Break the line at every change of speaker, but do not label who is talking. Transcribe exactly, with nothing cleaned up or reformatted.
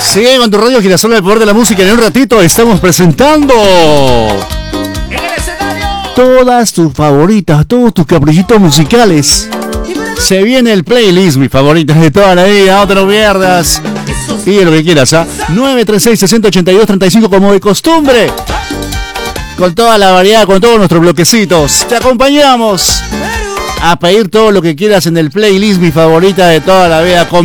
Sigue con tu radio Girasol, el poder de la música. En un ratito estamos presentando todas tus favoritas, todos tus caprichitos musicales. Se viene el playlist, mis favoritas de toda la vida, no te lo pierdas. Pide lo que quieras, ¿ah? nueve tres seis, seis cero ocho dos, tres cinco como de costumbre. Con toda la variedad, con todos nuestros bloquecitos. Te acompañamos a pedir todo lo que quieras en el playlist, mi favorita de toda la vida. Con